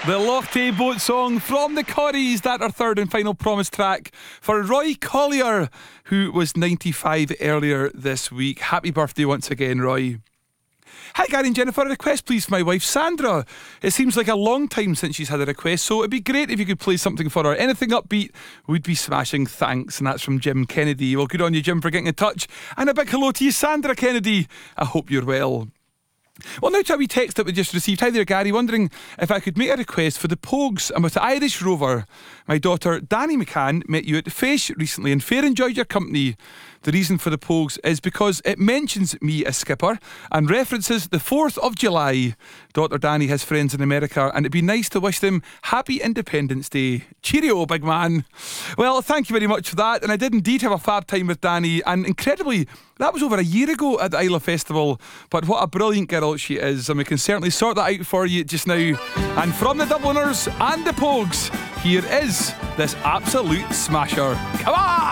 The Lochte Boat song from the Corries, that our third and final promise track for Roy Collier, who was 95 earlier this week. Happy birthday once again, Roy. Hi Gary and Jennifer, a request please for my wife Sandra. It seems like a long time since she's had a request, so it'd be great if you could play something for her. Anything upbeat would be smashing, thanks. And that's from Jim Kennedy. Well, good on you, Jim, for getting in touch. And a big hello to you, Sandra Kennedy. I hope you're well. Well, now to a wee text that we just received. Hi there, Gary. Wondering if I could make a request for the Pogues. I'm with the Irish Rover. My daughter Danny McCann met you at Fish recently and fair enjoyed your company. The reason for the Pogues is because it mentions me as skipper and references the 4th of July. Daughter Danny has friends in America and it'd be nice to wish them happy Independence Day. Cheerio, big man. Well, thank you very much for that. And I did indeed have a fab time with Danny, and incredibly, that was over a year ago at the Isla Festival. But what a brilliant girl she is, and we can certainly sort that out for you just now. And from the Dubliners and the Pogues, here is this absolute smasher. Come on!